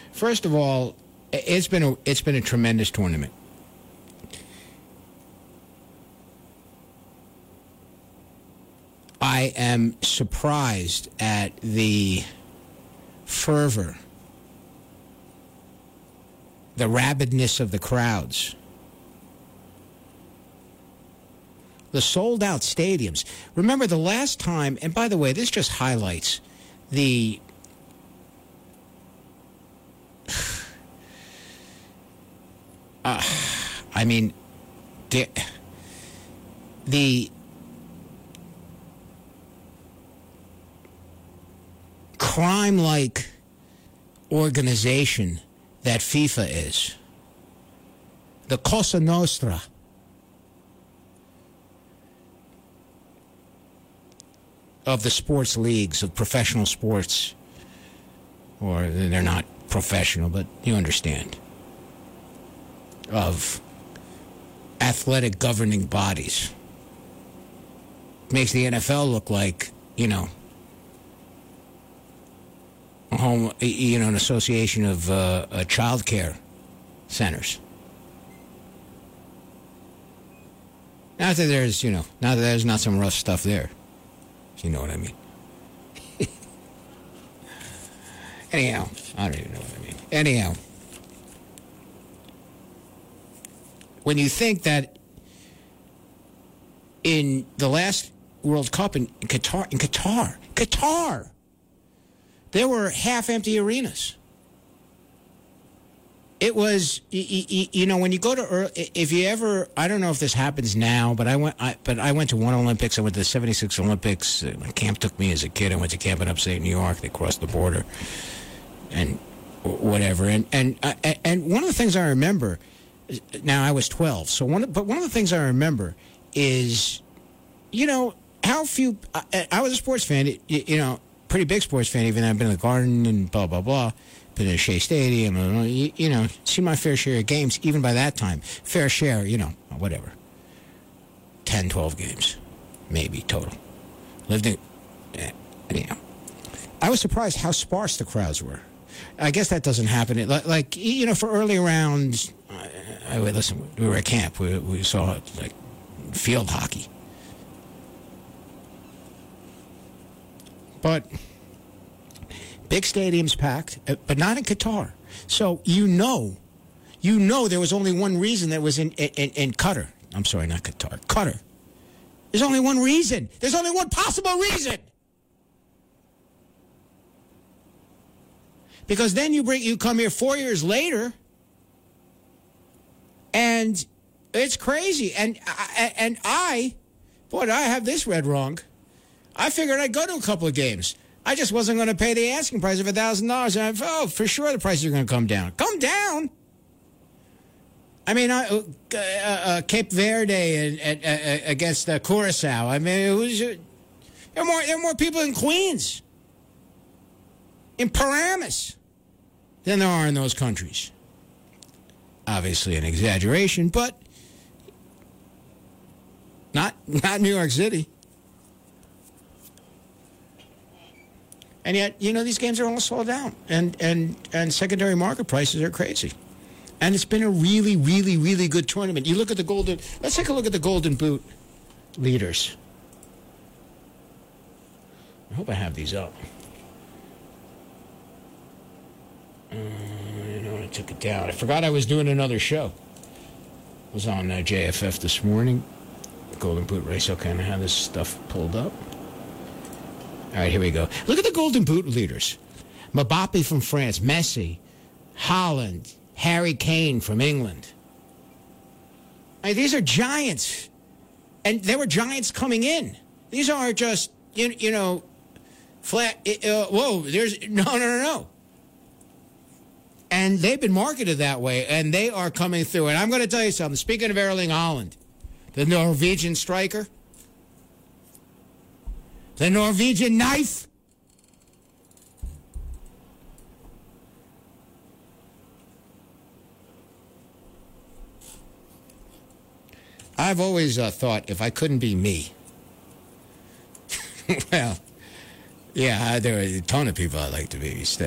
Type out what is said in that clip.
First of all, it's been a tremendous tournament. I am surprised at the fervor, the rabidness of the crowds, the sold-out stadiums. Remember the last time, and by the way, this just highlights the the crime-like organization that FIFA is. The Cosa Nostra. Of the sports leagues, of professional sports. Or they're not professional, but you understand. Of athletic governing bodies. Makes the NFL look like, an association of child care centers. Not that there's not some rough stuff there. You know what I mean? Anyhow, I don't even know what I mean. Anyhow, when you think that in the last World Cup in Qatar, there were half-empty arenas. It was, when you go to, if you ever, I don't know if this happens now, but I went to one Olympics. I went to the 76 Olympics. My camp took me as a kid. I went to camp in upstate New York. They crossed the border and whatever. And one of the things I remember, now I was 12, so one of the things I remember is, how few, I was a sports fan, pretty big sports fan, even though I've been in the Garden and blah, blah, blah. Been at Shea Stadium, see my fair share of games, even by that time. Fair share, whatever. 10, 12 games, maybe, total. Lived in, anyhow. I was surprised how sparse the crowds were. I guess that doesn't happen. For early rounds, listen, we were at camp. We saw, field hockey. But big stadiums packed, but not in Qatar. So there was only one reason that was in Qatar. I'm sorry, not Qatar. Qatar. There's only one reason. There's only one possible reason. Because then you come here 4 years later, and it's crazy. And I have this read wrong. I figured I'd go to a couple of games. I just wasn't going to pay the asking price of $1,000. And for sure the prices are going to come down. Come down? I mean, Cape Verde against Curacao. I mean, there are more people in Queens, in Paramus, than there are in those countries. Obviously an exaggeration, but not New York City. And yet, these games are all sold out, and secondary market prices are crazy. And it's been a really, really, really good tournament. You look at let's take a look at the Golden Boot leaders. I hope I have these up. I took it down. I forgot I was doing another show. I was on JFF this morning. Golden Boot race. Okay, and I have this stuff pulled up. All right, here we go. Look at the Golden Boot leaders. Mbappe from France, Messi, Haaland, Harry Kane from England. I mean, these are giants. And there were giants coming in. These aren't just, flat, there's, no. And they've been marketed that way, and they are coming through. And I'm going to tell you something. Speaking of Erling Haaland, the Norwegian striker, the Norwegian knife, I've always thought if I couldn't be me, well, yeah, there are a ton of people I'd like to be.